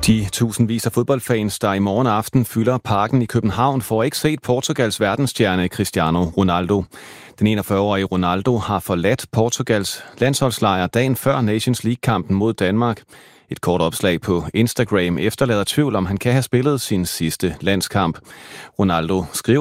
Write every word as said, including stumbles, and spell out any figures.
De tusindvis af fodboldfans, der i morgen aften fylder parken i København, får ikke set Portugals verdensstjerne Cristiano Ronaldo. Den enogfyrre-årige Ronaldo har forladt Portugals landsholdslejr dagen før Nations League-kampen mod Danmark. Et kort opslag på Instagram efterlader tvivl om, han kan have spillet sin sidste landskamp. Ronaldo skriver